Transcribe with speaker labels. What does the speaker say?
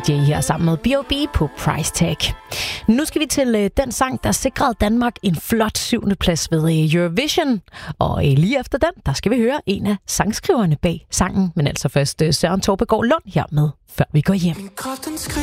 Speaker 1: DJ her sammen med B.O.B. på Price Tag. Nu skal vi til den sang, der sikrede Danmark en flot 7. plads ved Eurovision. Og lige efter den, der skal vi høre en af sangskriverne bag sangen. Men altså først Søren Torpegaard Lund her med Før vi går hjem.